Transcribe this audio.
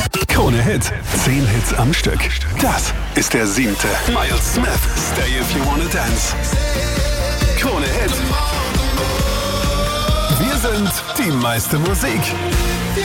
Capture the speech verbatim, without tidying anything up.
Krone Hit. Zehn Hits am Stück. Das ist der siebte. Miles Smith, Stay If You Wanna Dance. Krone Hit. Wir sind die meiste Musik.